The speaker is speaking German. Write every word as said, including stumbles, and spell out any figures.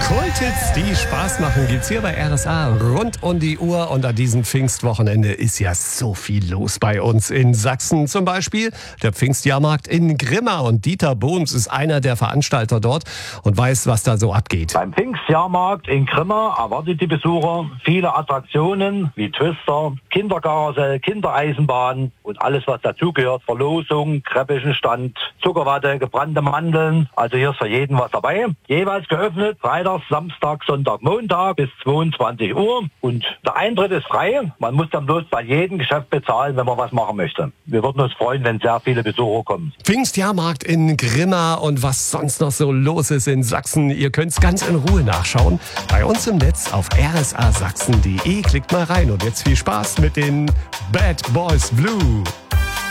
Kulthits, die Spaß machen, gibt's hier bei R S A rund um die Uhr. Und an diesem Pfingstwochenende ist ja so viel los bei uns in Sachsen. Zum Beispiel der Pfingstjahrmarkt in Grimma. Und Dieter Bohms ist einer der Veranstalter dort und weiß, was da so abgeht. Beim Pfingstjahrmarkt in Grimma erwartet die Besucher viele Attraktionen wie Twister, Kinderkarussell, Kindereisenbahn und alles, was dazugehört. Verlosung, Kreppeschenstand, Zuckerwatte, gebrannte Mandeln. Also hier ist für jeden was dabei. Jeweils geöffnet Freitag, Samstag, Sonntag, Montag bis zweiundzwanzig Uhr. Und der Eintritt ist frei. Man muss dann bloß bei jedem Geschäft bezahlen, wenn man was machen möchte. Wir würden uns freuen, wenn sehr viele Besucher kommen. Pfingstjahrmarkt in Grimma und was sonst noch so los ist in Sachsen. Ihr könnt's ganz in Ruhe nachschauen. Bei uns im Netz auf r s a sachsen punkt d e. Klickt mal rein und jetzt viel Spaß mit den Bad Boys Blue.